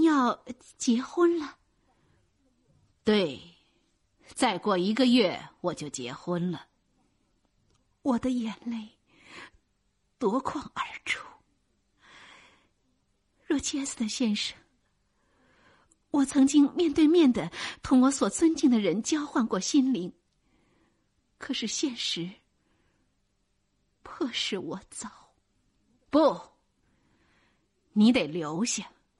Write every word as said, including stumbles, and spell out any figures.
要结婚了？ 对，再过一个月我就结婚了。 我的眼泪夺眶而出。若切斯特先生，我曾经面对面的同我所尊敬的人交换过心灵，可是现实迫使我走。 不，你得留下。